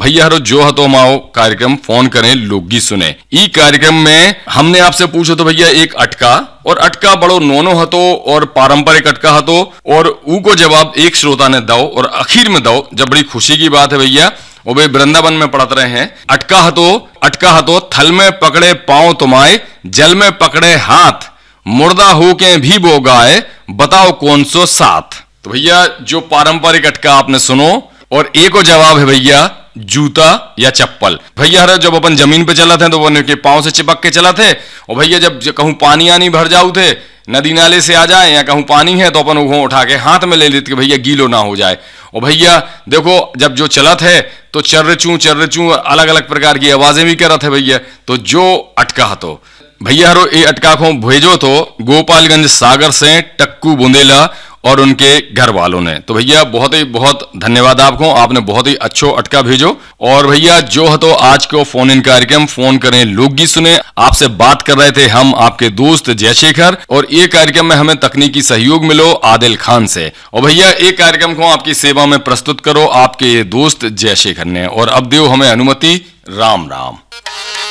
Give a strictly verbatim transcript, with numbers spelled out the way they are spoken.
भैया हरो जो हतो माओ कार्यक्रम फोन करें लोगी सुने। ई कार्यक्रम में हमने आपसे पूछो तो भैया एक अटका और अटका बड़ो नोनो हतो और पारंपरिक अटका हतो और ऊ को जवाब एक श्रोता ने दो और आखिर में दो। जब बड़ी खुशी की बात है भैया, वो भाई वृंदावन में पढ़त रहे हैं। अटका हतो अटका हतो थल में पकड़े पांव तुम्हारे, जल में पकड़े हाथ, मुर्दा हो के भी वो गाए, बताओ कौन सो साथ। तो भैया जो पारंपरिक अटका आपने सुनो और एक को जवाब है भैया जूता या चप्पल। भैया जब अपन जमीन पे चला थे तो वो के पांव से चिपक के चला थे और भैया जब कहूं पानी आनी भर जाऊ थे, नदी नाले से आ जाए या कहूं पानी है तो अपन वो उठा के हाथ में ले लेते कि भैया गीलो ना हो जाए। और भैया देखो जब जो चलत है तो चर्रचू चर्रचू अलग अलग प्रकार की आवाजें भी करत है भैया। तो जो अटका तो भैया हरो ये अटका को भेजो तो गोपालगंज सागर से टक्कू बुंदेला और उनके घर वालों ने। तो भैया बहुत ही बहुत धन्यवाद आपको, आपने बहुत ही अच्छो अटका भेजो। और भैया जो है तो आज को फोन इन कार्यक्रम फोन करें लोकगीत सुने, आपसे बात कर रहे थे हम आपके दोस्त जयशेखर और ये कार्यक्रम में हमें तकनीकी सहयोग मिलो आदिल खान से। और भैया एक कार्यक्रम को आपकी सेवा में प्रस्तुत करो आपके दोस्त जयशेखर ने। और अब दो हमें अनुमति, राम राम।